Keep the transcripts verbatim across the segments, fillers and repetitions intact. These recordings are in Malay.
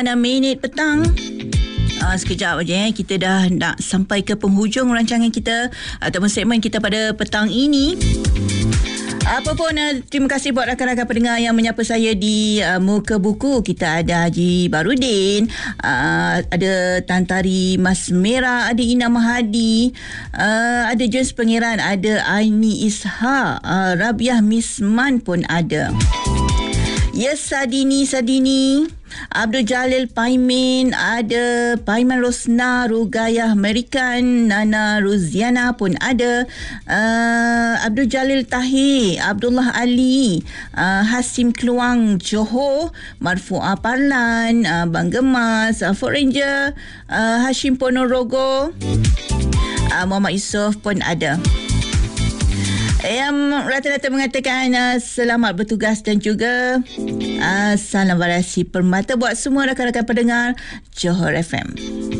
enam minit petang. Uh, sekejap aja eh. Kita dah nak sampai ke penghujung rancangan kita ataupun segmen kita pada petang ini. Apa pun, uh, terima kasih buat rakan-rakan pendengar yang menyapa saya di uh, Muka Buku. Kita ada Haji Barudin, uh, ada Tan Tari Mas Merah, ada Ina Mahadi, uh, ada Jones Pangeran, ada Aini Isha, uh, Rabiah Misman pun ada. Yes, Sadini Sadini, Abdul Jalil Paimin, ada Paiman Rosna, Rugayah American, Nana Ruziana pun ada, uh, Abdul Jalil Tahir, Abdullah Ali, uh, Hasim Keluang Johor, Marfu'ah Parlan, uh, Bang Gemas, uh, Fort Ranger, uh, Hashim Ponorogo, uh, Muhammad Yusof pun ada. Yang rata-rata mengatakan uh, selamat bertugas dan juga uh, salam variasi permata buat semua rakan-rakan pendengar Johor F M.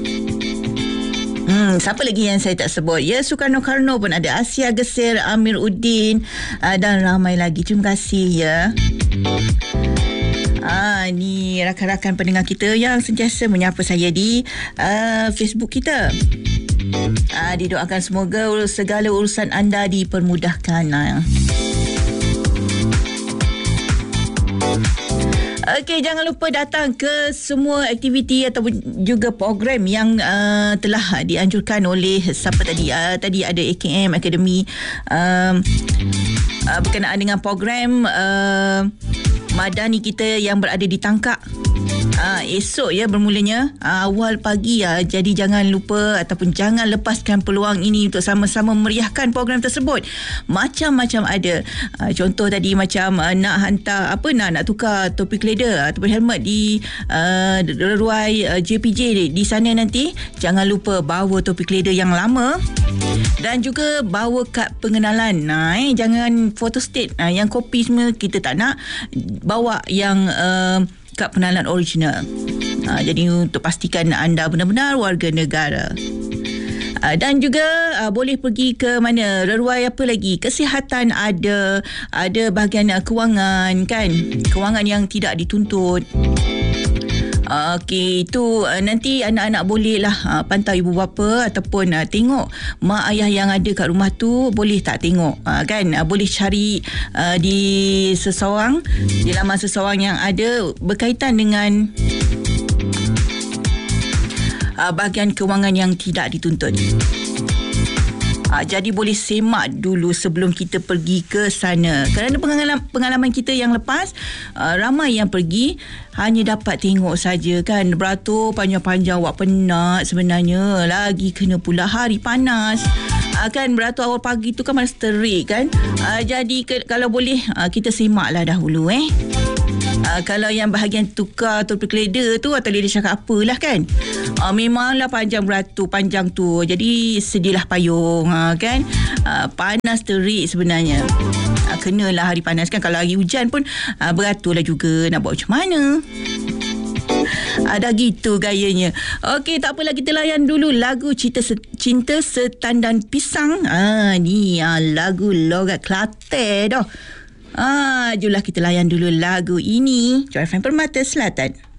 Hmm, siapa lagi yang saya tak sebut? Ya, Sukarno Karno pun ada, Asia Gesir, Amir Uddin, uh, dan ramai lagi. Terima kasih ya. Ah, ni rakan-rakan pendengar kita yang sentiasa menyapa saya di uh, Facebook kita. Ah, didoakan semoga segala urusan anda dipermudahkan. Ah. Okey, jangan lupa datang ke semua aktiviti ataupun juga program yang uh, telah dianjurkan oleh siapa tadi? Uh, tadi ada A K M Academy um, uh, berkenaan dengan program uh, Madani kita yang berada di Tangkak. Ah, esok ya bermulanya, ah, awal pagi ya. Jadi jangan lupa ataupun jangan lepaskan peluang ini untuk sama-sama meriahkan program tersebut. Macam-macam ada. Ah, contoh tadi macam ah, nak hantar apa nak nak tukar topi keleda ataupun helmet di uh, Reruai uh, J P J di, di sana nanti. Jangan lupa bawa topi keleda yang lama dan juga bawa kad pengenalan. Nah, eh, jangan photostat. Nah, yang kopi semua kita tak nak. Bawa yang uh, kad pengenalan original. Ha, jadi untuk pastikan anda benar-benar warga negara. Ha, dan juga ha, boleh pergi ke mana? Reruai apa lagi? Kesihatan ada, ada bahagian uh, kewangan kan? Kewangan yang tidak dituntut. Okey, itu uh, nanti anak-anak boleh lah uh, pantau ibu bapa ataupun uh, tengok mak ayah yang ada kat rumah tu boleh tak tengok uh, kan uh, boleh cari uh, di seseorang, di laman seseorang yang ada berkaitan dengan uh, bahagian kewangan yang tidak dituntut. Ha, jadi boleh semak dulu sebelum kita pergi ke sana. Kerana pengalaman, pengalaman kita yang lepas, uh, ramai yang pergi hanya dapat tengok saja kan. Beratur panjang-panjang, awak penat sebenarnya. Lagi kena pula hari panas. Uh, kan beratur awal pagi tu kan malas terik kan. Uh, jadi ke, kalau boleh uh, kita semaklah dahulu eh. Uh, kalau yang bahagian tukar topi keleda tu atau dia cakap apalah kan, uh, memanglah panjang beratur panjang tu, jadi sedilah payung uh, kan, uh, panas terik sebenarnya. Uh, kenalah hari panas kan. Kalau hari hujan pun uh, beraturlah juga, nak buat macam mana. Ada gitu gayanya. Okey, tak apalah, kita layan dulu lagu Cinta Cinta Setandan Pisang. Ah, ni ah, lagu logat Kelantan dah. Ah, julah kita layan dulu lagu ini. Johor F M Permata Selatan.